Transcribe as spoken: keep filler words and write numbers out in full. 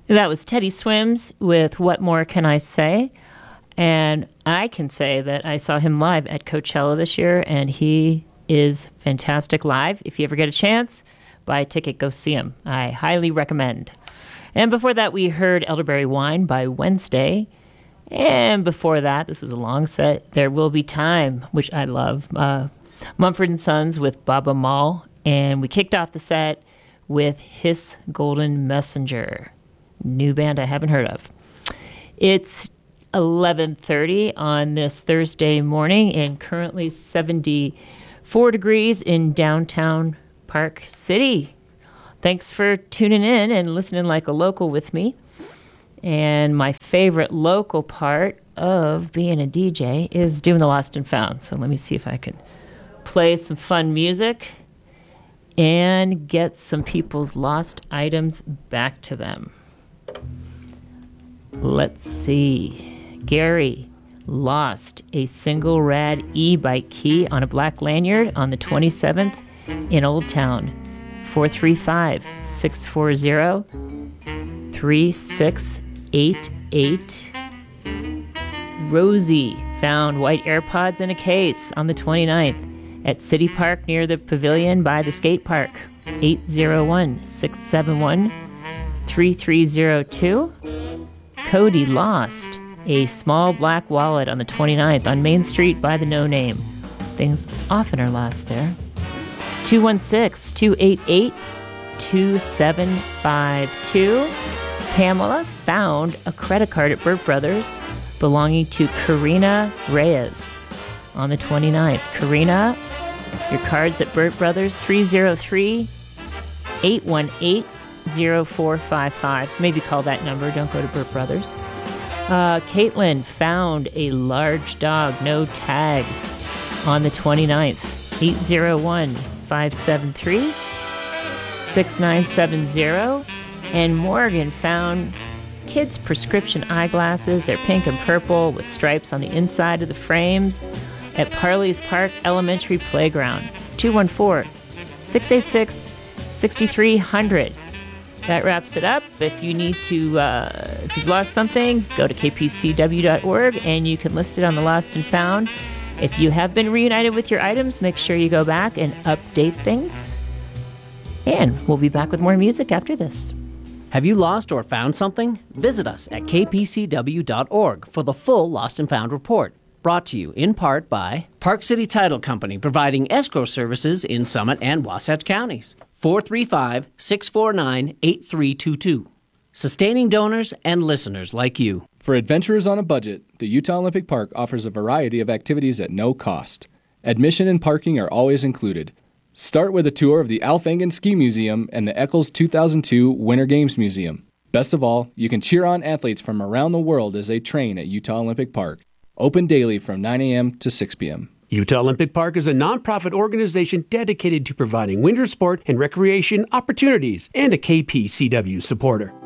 That was Teddy Swims with What More Can I Say? And I can say that I saw him live at Coachella this year, and he is fantastic live. If you ever get a chance, buy a ticket, go see him. I highly recommend. And before that, we heard Elderberry Wine by Wednesday. And before that, this was a long set, There Will Be Time, which I love. Uh, Mumford and Sons with Baba Mall. And we kicked off the set with Hiss Golden Messenger. New band I haven't heard of. It's eleven thirty on this Thursday morning and currently seventy-four degrees in downtown Park City. Thanks for tuning in and listening like a local with me. And my favorite local part of being a D J is doing the Lost and Found. So let me see if I can play some fun music and get some people's lost items back to them. Let's see. Gary lost a single rad e-bike key on a black lanyard on the twenty-seventh in Old Town. four three five, six four zero, three six eight eight. Rosie found white AirPods in a case on the twenty-ninth at City Park near the pavilion by the skate park. eight zero one, six seven one, three three zero two. Cody lost a small black wallet on the twenty-ninth on Main Street by the No Name. Things often are lost there. two one six, two eight eight, two seven five two. Pamela found a credit card at Burt Brothers belonging to Karina Reyes on the twenty-ninth. Karina, your card's at Burt Brothers, three zero three, eight one eight, zero four five five. Maybe call that number. Don't go to Burt Brothers. Uh, Caitlin found a large dog, no tags, on the twenty-ninth. eight zero one, five seven three, six nine seven zero. And Morgan found kids' prescription eyeglasses. They're pink and purple with stripes on the inside of the frames at Parley's Park Elementary Playground. two one four, six eight six, six three zero zero. That wraps it up. If you need to, uh, if you've lost something, go to k p c w dot org and you can list it on the Lost and Found. If you have been reunited with your items, make sure you go back and update things. And we'll be back with more music after this. Have you lost or found something? Visit us at k p c w dot org for the full Lost and Found report. Brought to you in part by Park City Title Company, providing escrow services in Summit and Wasatch counties. four three five, six four nine, eight three two two. Sustaining donors and listeners like you. For adventurers on a budget, the Utah Olympic Park offers a variety of activities at no cost. Admission and parking are always included. Start with a tour of the Alf Engen Ski Museum and the Eccles two thousand two Winter Games Museum. Best of all, you can cheer on athletes from around the world as they train at Utah Olympic Park. Open daily from nine a.m. to six p.m. Utah Olympic Park is a nonprofit organization dedicated to providing winter sport and recreation opportunities and a K P C W supporter.